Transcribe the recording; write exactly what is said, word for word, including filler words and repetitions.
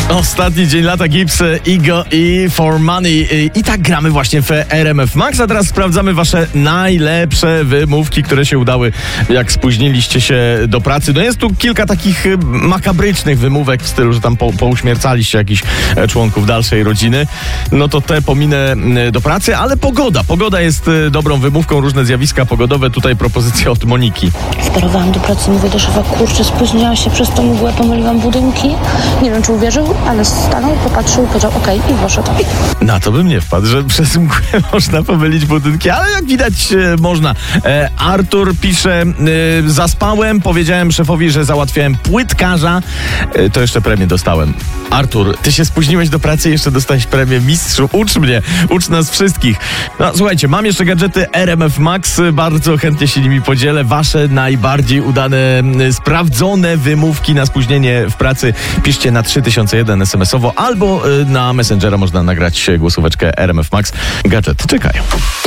Ostatni dzień lata Gibbs, Ego i For Money. I tak gramy właśnie w R M F Max, a teraz sprawdzamy wasze najlepsze wymówki, które się udały, jak spóźniliście się do pracy. No jest tu kilka takich makabrycznych wymówek w stylu, że tam po, pouśmiercaliście jakichś członków dalszej rodziny. No to te pominę do pracy, ale pogoda. Pogoda jest dobrą wymówką, różne zjawiska pogodowe. Tutaj propozycja od Moniki. Sparowałam do pracy, mówię do szefa, kurczę, spóźniłam się przez tą mgłę, pomyliłam budynki. Nie wiem, czy uwierzył, ale stanął, popatrzył, powiedział okej okay, i poszedł. Na to bym nie wpadł, że przez mgłę można pomylić budynki, ale jak widać e, można. E, Artur pisze, e, zaspałem, powiedziałem szefowi, że załatwiałem płytkarza, e, to jeszcze premię dostałem. Artur, ty się spóźniłeś do pracy i jeszcze dostałeś premię. Mistrzu, ucz mnie, ucz nas wszystkich. No słuchajcie, mam jeszcze gadżety R M F Max, bardzo chętnie się nimi podzielę. Wasze najbardziej udane, sprawdzone wymówki na spóźnienie w pracy piszcie na trzy tysiące jeden es em esowo albo na Messengera można nagrać głosóweczkę R M F Max. Gadżety czekają.